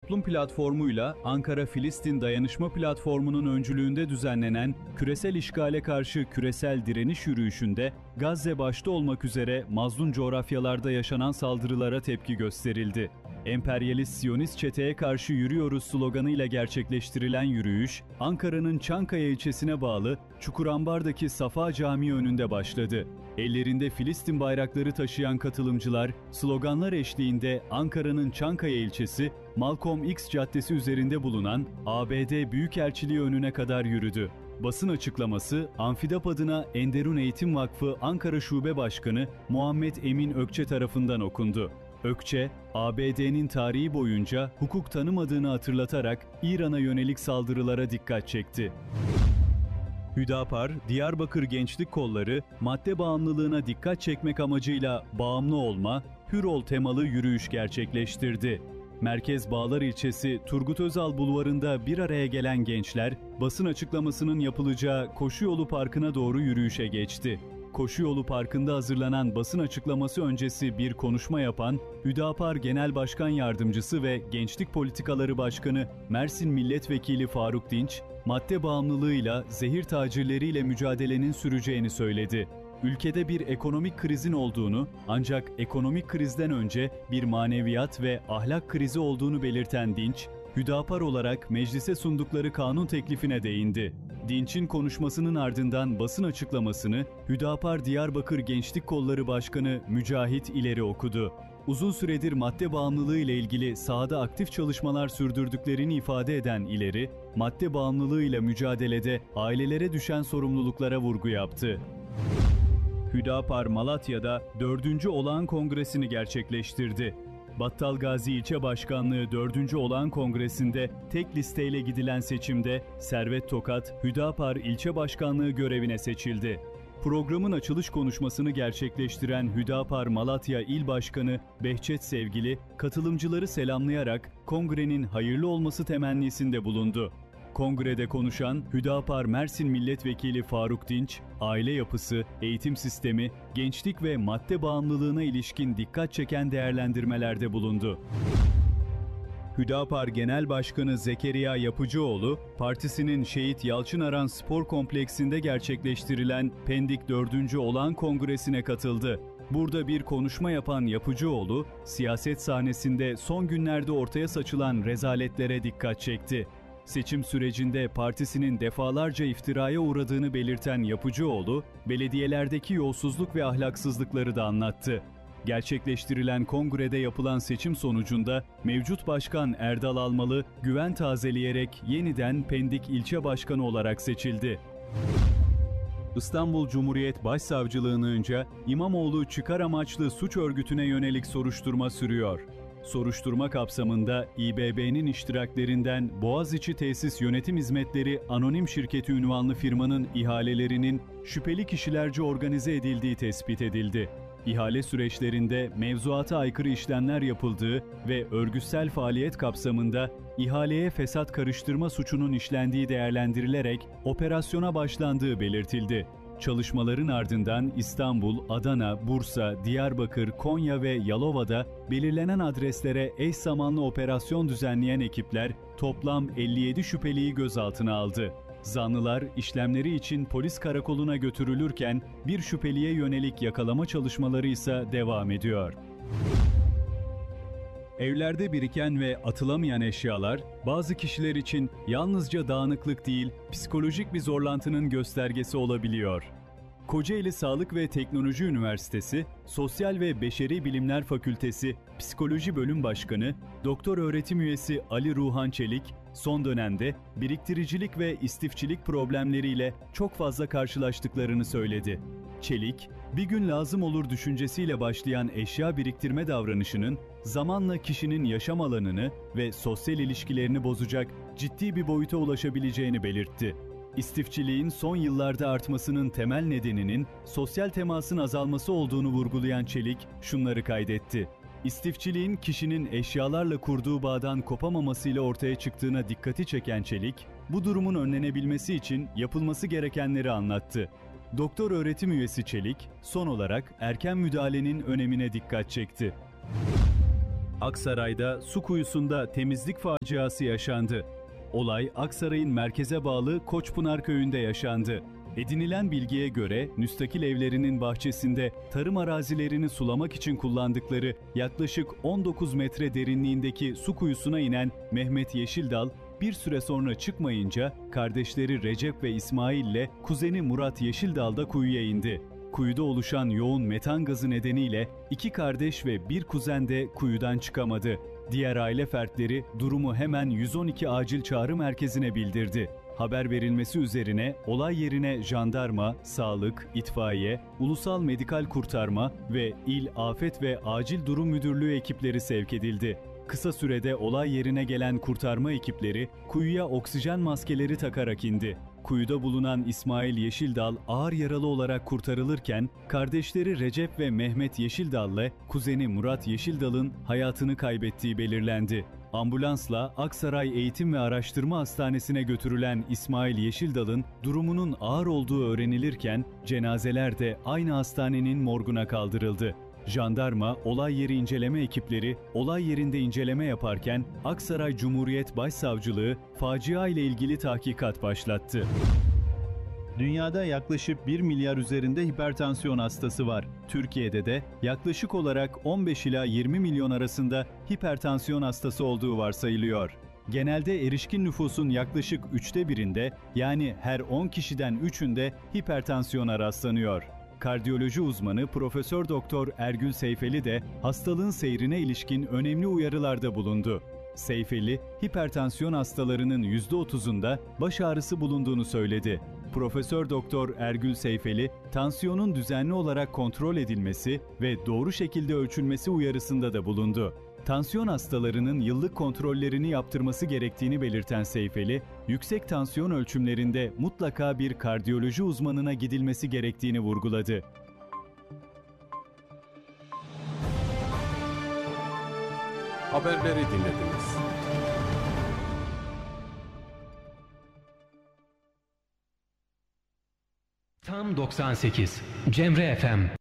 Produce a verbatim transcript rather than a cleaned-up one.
Toplum Platformu'yla Ankara-Filistin Dayanışma Platformu'nun öncülüğünde düzenlenen küresel işgale karşı küresel direniş yürüyüşünde Gazze başta olmak üzere mazlum coğrafyalarda yaşanan saldırılara tepki gösterildi. Emperyalist Siyonist çeteye karşı yürüyoruz sloganıyla gerçekleştirilen yürüyüş, Ankara'nın Çankaya ilçesine bağlı Çukurambar'daki Safa Camii önünde başladı. Ellerinde Filistin bayrakları taşıyan katılımcılar, sloganlar eşliğinde Ankara'nın Çankaya ilçesi, Malcolm X Caddesi üzerinde bulunan A B D Büyükelçiliği önüne kadar yürüdü. Basın açıklaması, Amfidap adına Enderun Eğitim Vakfı Ankara Şube Başkanı Muhammed Emin Ökçe tarafından okundu. Ökçe, A B D'nin tarihi boyunca hukuk tanımadığını hatırlatarak İran'a yönelik saldırılara dikkat çekti. Hüdapar, Diyarbakır Gençlik Kolları, madde bağımlılığına dikkat çekmek amacıyla bağımlı olma, hür ol temalı yürüyüş gerçekleştirdi. Merkez Bağlar ilçesi Turgut Özal Bulvarı'nda bir araya gelen gençler, basın açıklamasının yapılacağı Koşuyolu Parkı'na doğru yürüyüşe geçti. Koşuyolu Parkı'nda hazırlanan basın açıklaması öncesi bir konuşma yapan Hüdapar Genel Başkan Yardımcısı ve Gençlik Politikaları Başkanı Mersin Milletvekili Faruk Dinç, madde bağımlılığıyla, zehir tacirleriyle mücadelenin süreceğini söyledi. Ülkede bir ekonomik krizin olduğunu, ancak ekonomik krizden önce bir maneviyat ve ahlak krizi olduğunu belirten Dinç, Hüdapar olarak meclise sundukları kanun teklifine değindi. Dinç'in konuşmasının ardından basın açıklamasını Hüdapar Diyarbakır Gençlik Kolları Başkanı Mücahit İleri okudu. Uzun süredir madde bağımlılığı ile ilgili sahada aktif çalışmalar sürdürdüklerini ifade eden İleri, madde bağımlılığıyla mücadelede ailelere düşen sorumluluklara vurgu yaptı. Hüdapar Malatya'da dördüncü Olağan Kongresi'ni gerçekleştirdi. Battalgazi İlçe Başkanlığı dördüncü Olağan Kongresi'nde tek listeyle gidilen seçimde Servet Tokat, Hüdapar İlçe Başkanlığı görevine seçildi. Programın açılış konuşmasını gerçekleştiren Hüdapar Malatya İl Başkanı Behçet Sevgili, katılımcıları selamlayarak kongrenin hayırlı olması temennisinde bulundu. Kongrede konuşan Hüdapar Mersin Milletvekili Faruk Dinç, aile yapısı, eğitim sistemi, gençlik ve madde bağımlılığına ilişkin dikkat çeken değerlendirmelerde bulundu. Hüdapar Genel Başkanı Zekeriya Yapıcıoğlu, partisinin Şehit Yalçınaran Spor Kompleksinde gerçekleştirilen Pendik dördüncü Olağan Kongresi'ne katıldı. Burada bir konuşma yapan Yapıcıoğlu, siyaset sahnesinde son günlerde ortaya saçılan rezaletlere dikkat çekti. Seçim sürecinde partisinin defalarca iftiraya uğradığını belirten Yapıcıoğlu, belediyelerdeki yolsuzluk ve ahlaksızlıkları da anlattı. Gerçekleştirilen kongrede yapılan seçim sonucunda mevcut başkan Erdal Almalı güven tazeleyerek yeniden Pendik İlçe Başkanı olarak seçildi. İstanbul Cumhuriyet Başsavcılığı'nca İmamoğlu çıkar amaçlı suç örgütüne yönelik soruşturma sürüyor. Soruşturma kapsamında İ B B'nin iştiraklerinden Boğaziçi Tesis Yönetim Hizmetleri Anonim Şirketi unvanlı firmanın ihalelerinin şüpheli kişilerce organize edildiği tespit edildi. İhale süreçlerinde mevzuata aykırı işlemler yapıldığı ve örgütsel faaliyet kapsamında ihaleye fesat karıştırma suçunun işlendiği değerlendirilerek operasyona başlandığı belirtildi. Çalışmaların ardından İstanbul, Adana, Bursa, Diyarbakır, Konya ve Yalova'da belirlenen adreslere eş zamanlı operasyon düzenleyen ekipler toplam elli yedi şüpheliyi gözaltına aldı. Zanlılar işlemleri için polis karakoluna götürülürken bir şüpheliye yönelik yakalama çalışmaları ise devam ediyor. Evlerde biriken ve atılamayan eşyalar, bazı kişiler için yalnızca dağınıklık değil, psikolojik bir zorlantının göstergesi olabiliyor. Kocaeli Sağlık ve Teknoloji Üniversitesi, Sosyal ve Beşeri Bilimler Fakültesi Psikoloji Bölüm Başkanı, Doktor Öğretim Üyesi Ali Ruhan Çelik, son dönemde biriktiricilik ve istifçilik problemleriyle çok fazla karşılaştıklarını söyledi. Çelik, bir gün lazım olur düşüncesiyle başlayan eşya biriktirme davranışının zamanla kişinin yaşam alanını ve sosyal ilişkilerini bozacak ciddi bir boyuta ulaşabileceğini belirtti. İstifçiliğin son yıllarda artmasının temel nedeninin sosyal temasın azalması olduğunu vurgulayan Çelik şunları kaydetti. İstifçiliğin kişinin eşyalarla kurduğu bağdan kopamamasıyla ortaya çıktığına dikkati çeken Çelik, bu durumun önlenebilmesi için yapılması gerekenleri anlattı. Doktor öğretim üyesi Çelik, son olarak erken müdahalenin önemine dikkat çekti. Aksaray'da su kuyusunda temizlik faciası yaşandı. Olay Aksaray'ın merkeze bağlı Koçpınar köyünde yaşandı. Edinilen bilgiye göre müstakil evlerinin bahçesinde tarım arazilerini sulamak için kullandıkları yaklaşık on dokuz metre derinliğindeki su kuyusuna inen Mehmet Yeşildal bir süre sonra çıkmayınca kardeşleri Recep ve İsmail ile kuzeni Murat Yeşildal da kuyuya indi. Kuyuda oluşan yoğun metan gazı nedeniyle iki kardeş ve bir kuzen de kuyudan çıkamadı. Diğer aile fertleri durumu hemen yüz on iki acil çağrı merkezine bildirdi. Haber verilmesi üzerine olay yerine jandarma, sağlık, itfaiye, ulusal medikal kurtarma ve İl Afet ve Acil Durum Müdürlüğü ekipleri sevk edildi. Kısa sürede olay yerine gelen kurtarma ekipleri kuyuya oksijen maskeleri takarak indi. Kuyuda bulunan İsmail Yeşildal ağır yaralı olarak kurtarılırken kardeşleri Recep ve Mehmet Yeşildal'le kuzeni Murat Yeşildal'ın hayatını kaybettiği belirlendi. Ambulansla Aksaray Eğitim ve Araştırma Hastanesi'ne götürülen İsmail Yeşildal'ın durumunun ağır olduğu öğrenilirken cenazeler de aynı hastanenin morguna kaldırıldı. Jandarma, olay yeri inceleme ekipleri olay yerinde inceleme yaparken Aksaray Cumhuriyet Başsavcılığı facia ile ilgili tahkikat başlattı. Dünyada yaklaşık bir milyar üzerinde hipertansiyon hastası var. Türkiye'de de yaklaşık olarak on beş ila yirmi milyon arasında hipertansiyon hastası olduğu varsayılıyor. Genelde erişkin nüfusun yaklaşık üçte birinde, yani her on kişiden üçünde hipertansiyona rastlanıyor. Kardiyoloji uzmanı Profesör Doktor Ergül Seyfeli de hastalığın seyrine ilişkin önemli uyarılarda bulundu. Seyfeli, hipertansiyon hastalarının yüzde otuzunda baş ağrısı bulunduğunu söyledi. Profesör Doktor Ergül Seyfeli, tansiyonun düzenli olarak kontrol edilmesi ve doğru şekilde ölçülmesi uyarısında da bulundu. Tansiyon hastalarının yıllık kontrollerini yaptırması gerektiğini belirten Seyfeli, yüksek tansiyon ölçümlerinde mutlaka bir kardiyoloji uzmanına gidilmesi gerektiğini vurguladı. Haberleri dinlediniz. Tam doksan sekiz Cemre F M